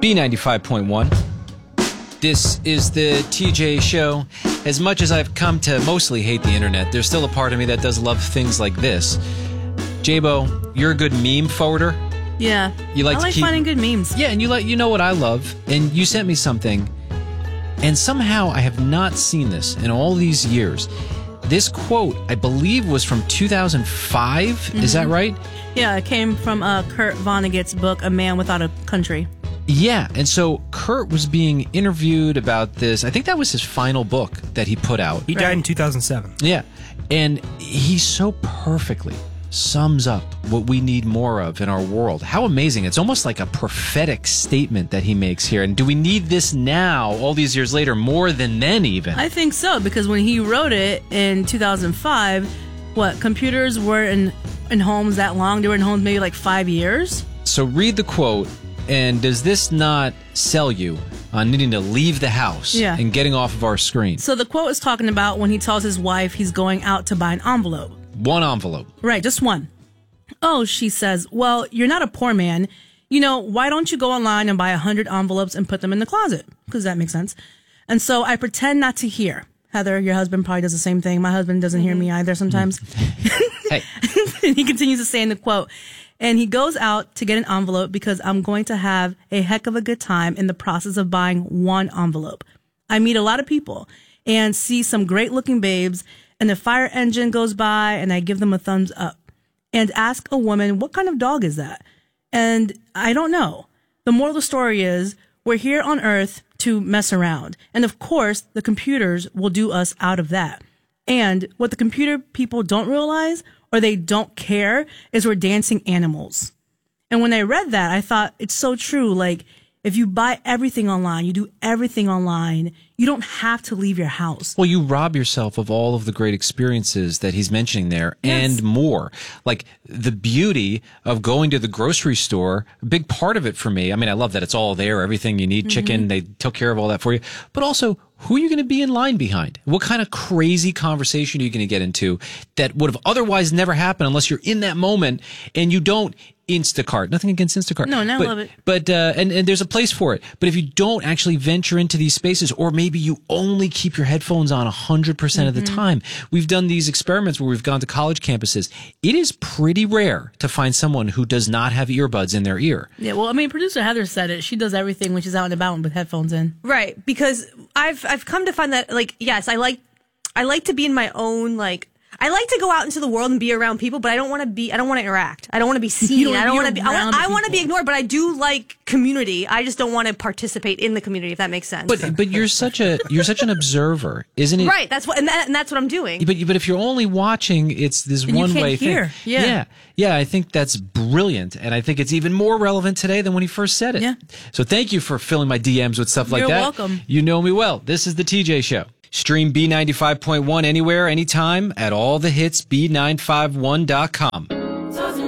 B95.1. This is the TJ Show. As much as I've come to mostly hate the internet, there's still a part of me that does love things like this. Jabo, you're a good meme forwarder. Yeah. You like I like finding good memes. Yeah, and you know what I love. And you sent me something, and somehow I have not seen this in all these years. This quote, I believe, was from 2005. Mm-hmm. Is that right? Yeah, it came from Kurt Vonnegut's book, A Man Without a Country. Yeah, and so Kurt was being interviewed about this. I think that was his final book that he put out. He died in 2007. Yeah, and he so perfectly sums up what we need more of in our world. How amazing. It's almost like a prophetic statement that he makes here. And do we need this now, all these years later, more than then even? I think so, because when he wrote it in 2005, computers were in homes that long? They were in homes maybe like 5 years? So read the quote. And does this not sell you on needing to leave the house and getting off of our screen? So the quote is talking about when he tells his wife he's going out to buy an envelope. One envelope. Right, just one. Oh, she says, well, you're not a poor man. Why don't you go online and buy 100 envelopes and put them in the closet? Because that makes sense. And so I pretend not to hear. Heather, your husband probably does the same thing. My husband doesn't hear me either sometimes. Hey. And he continues to say in the quote, and he goes out to get an envelope because I'm going to have a heck of a good time in the process of buying one envelope. I meet a lot of people and see some great looking babes, and the fire engine goes by and I give them a thumbs up and ask a woman, what kind of dog is that? And I don't know. The moral of the story is we're here on Earth to mess around. And of course, the computers will do us out of that. And what the computer people don't realize or they don't care is we're dancing animals. And when I read that, I thought it's so true. Like, if you buy everything online, you do everything online, you don't have to leave your house. Well, you rob yourself of all of the great experiences that he's mentioning there and more. Like the beauty of going to the grocery store, a big part of it for me. I mean, I love that it's all there, everything you need, chicken, they took care of all that for you. But also, who are you going to be in line behind? What kind of crazy conversation are you going to get into that would have otherwise never happened unless you're in that moment and you don't Instacart. Nothing against Instacart. No, I love it. But and there's a place for it. But if you don't actually venture into these spaces, or maybe you only keep your headphones on 100% of the time. We've done these experiments where we've gone to college campuses. It is pretty rare to find someone who does not have earbuds in their ear. Yeah, well, I mean, producer Heather said it. She does everything when she's out and about with headphones in. Right, because I've come to find that, like, yes, I like to be in my own, like, I like to go out into the world and be around people, but I don't want to interact. I don't want to be seen. I want to be ignored, but I do like community. I just don't want to participate in the community, if that makes sense. But you're such an observer, isn't it? Right. That's what that's what I'm doing. But if you're only watching, it's this one way thing. Yeah. Yeah, I think that's brilliant, and I think it's even more relevant today than when he first said it. Yeah. So thank you for filling my DMs with stuff like that. You're welcome. You know me well. This is the TJ Show. Stream B95.1 anywhere, anytime at all the hits B951.com.